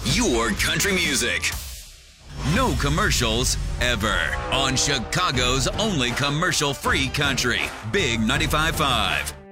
your country music. No commercials ever on Chicago's only commercial-free country, Big 95.5.